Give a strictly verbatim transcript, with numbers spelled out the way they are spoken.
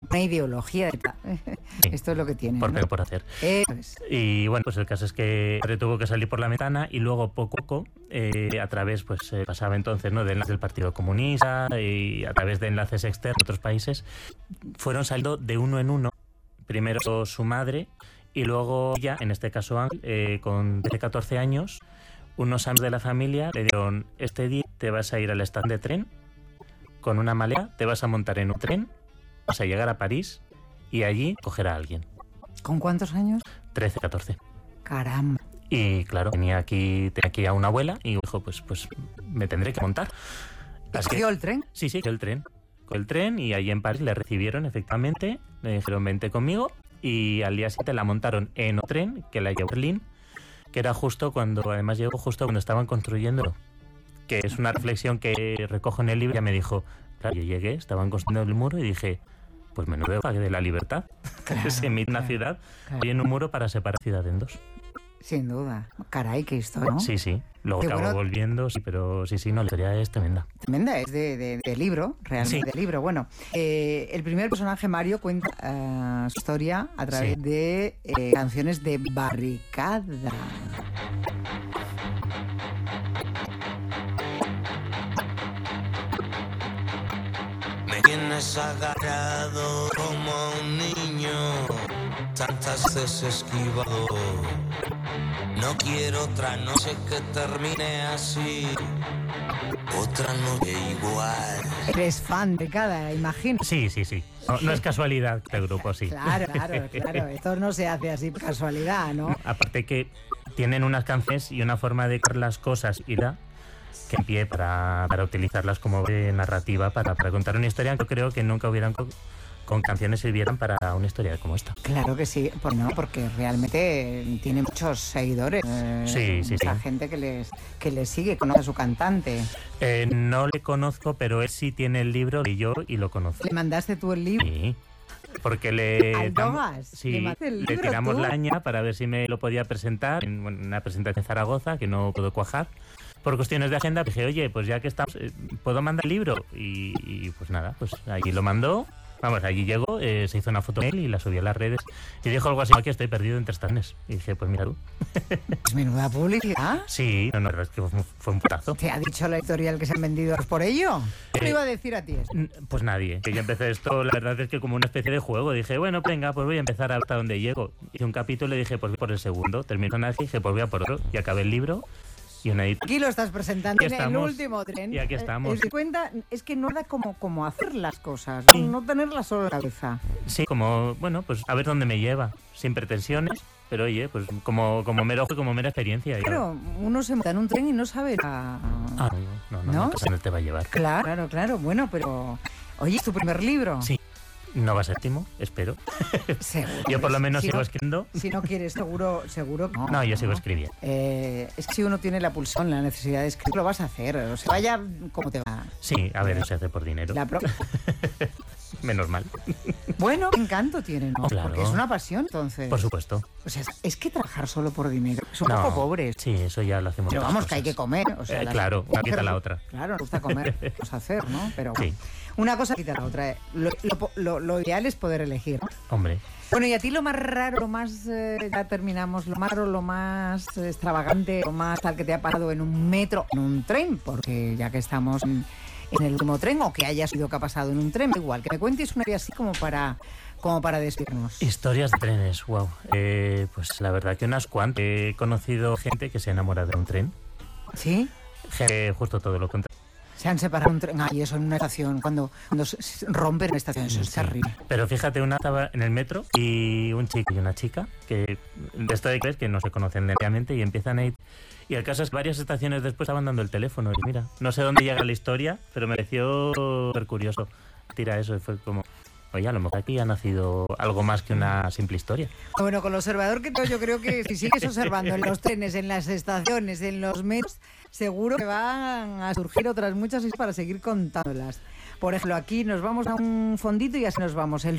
una ideología. De... Sí, esto es lo que tiene, por, ¿no? por hacer. Eso es. Y bueno, pues el caso es que tuvo que salir por la ventana y luego poco a poco, eh, a través, pues eh, pasaba entonces, ¿no?, de enlaces del Partido Comunista y a través de enlaces externos de otros países, fueron saliendo de uno en uno. Primero su madre y luego ella, en este caso Ángel, eh, con trece, catorce años, unos amigos de la familia le dieron: este día te vas a ir al estación de tren con una maleta, te vas a montar en un tren, vas a llegar a París y allí coger a alguien. ¿Con cuántos años? trece, catorce. Caramba. Y claro, tenía aquí, tenía aquí a una abuela y dijo, pues, pues me tendré que montar. Así ¿Cogió que, el tren? sí, sí, cogió el tren. Cogió el tren y allí en París le recibieron efectivamente, le dijeron: vente conmigo, y al día siguiente la montaron en otro tren que la llevó a Berlín, que era justo cuando, además llegó justo cuando estaban construyéndolo, que es una reflexión que recojo en el libro. Ya me dijo, claro, yo llegué, estaban construyendo el muro y dije, pues menudo pague de la libertad. Claro, Se emite una claro, ciudad, claro. hay en un muro para separar ciudad en dos. Sin duda. Caray, qué historia, ¿no? Sí, sí. Luego Qué acabó bueno. volviendo, sí, pero sí, sí, no, la historia es tremenda. Tremenda, es de, de, de libro, realmente, Sí. de libro. Bueno, eh, el primer personaje, Mario, cuenta eh, su historia a través Sí. de eh, canciones de barricada. Me tienes agarrado como a un niño, tantas veces esquivado. No quiero otra noche que termine así, otra noche igual. Eres fan de cada, imagino. Sí, sí, sí. No, no es casualidad este grupo, sí. Claro, claro, claro. Esto no se hace así por casualidad, ¿no? Aparte que tienen unas canciones y una forma de ver las cosas y da que en pie para, para utilizarlas como de narrativa para, para contar una historia que creo que nunca hubieran con, con canciones sirvieran para una historia como esta. Claro que sí, pues no, porque realmente tiene muchos seguidores. Eh, Sí, sí, mucha sí. gente que les, que les sigue, conoce a su cantante. Eh, no le conozco, pero él sí tiene el libro y yo y lo conozco. ¿Le mandaste tú el libro? Sí. Porque le, ¿Al tam- Tomás? sí, ¿Le mandaste el le libro tiramos tú? la aña para ver si me lo podía presentar en bueno, una presentación en Zaragoza, que no puedo cuajar. Por cuestiones de agenda dije, oye, pues ya que estamos, eh, ¿puedo mandar el libro? Y, y pues nada, pues allí lo mandó. Vamos, allí llegó, eh, se hizo una foto de él y la subió a las redes. Y dijo algo así, aquí estoy perdido entre estanes. Y dije, pues mira tú. Pues menuda publicidad. Sí, no, no, es que fue, fue un putazo. ¿Te ha dicho la editorial que se han vendido por ello? ¿Qué Eh, le iba a decir a ti eso? N- Pues nadie. Que yo empecé esto, la verdad es que como una especie de juego. Dije, bueno, venga, pues voy a empezar hasta donde llego. Hice un capítulo y dije, pues voy por el segundo. Terminó una vez y dije, pues voy a por otro. Y acabé el libro y una editorial. Aquí lo estás presentando Aquí en el estamos. último tren. Y aquí estamos. Eh, eh, cuenta, es que no da como, como hacer las cosas, Sí. no tenerlas solo en la cabeza. Sí, como, bueno, pues a ver dónde me lleva. Sin pretensiones, pero oye, pues como, como mero ojo y como mera experiencia. Y Claro, uno se monta en un tren y no sabe... la- Ah, no, no, no, ¿No? no, no te va a llevar. Claro, claro, claro. Bueno, pero... Oye, ¿es tu primer libro? Sí. No va a ser séptimo, espero. Seguro. Yo por lo menos si sigo no, escribiendo. Si no quieres, seguro, seguro que no. No, yo sigo escribiendo. Eh, es que si uno tiene la pulsión, la necesidad de escribir, lo vas a hacer. O sea, vaya como te va. Sí, a ver, se hace por dinero. La pro- Menos mal. Bueno, qué encanto tiene, ¿no? Claro. Porque es una pasión, entonces. Por supuesto. O sea, es que trabajar solo por dinero es un No. poco pobre. Sí, eso ya lo hacemos. Pero otras vamos, que hay cosas. que comer. O sea, Eh, las- claro, una quita la otra. Claro, nos gusta comer, pues hacer, ¿no? Pero Sí. una cosa quita la otra. Lo, lo- lo- lo ideal es poder elegir, ¿no? Hombre, Bueno, y a ti lo más raro, lo más, eh, ya terminamos, lo más raro, lo más extravagante, lo más tal que te ha pasado en un metro, en un tren, porque ya que estamos en, en el último tren, o que haya sido que ha pasado en un tren, igual, que me cuentes una idea así como para, como para despedirnos. historias de trenes, wow. Eh, pues la verdad que unas cuantas. He conocido gente que se enamora de un tren. ¿Sí? Gente, justo todo lo contrario. Se han separado un tren, ay, eso en una estación, cuando, cuando se- se rompen una estación, eso es Sí. terrible. Pero fíjate, una estaba en el metro y un chico y una chica, que de esto de crees que no se conocen realmente y empiezan a ir. Y el caso es que varias estaciones después estaban dando el teléfono. Y mira, no sé dónde llega la historia, pero me pareció súper curioso. Tira eso y fue como, oye, a lo mejor aquí ha nacido algo más que una simple historia. Bueno, con lo observador que tengo, yo creo que si sigues observando en los trenes, en las estaciones, en los metros, seguro que van a surgir otras muchas para seguir contándolas. Por ejemplo, aquí nos vamos a un fondito y así nos vamos. El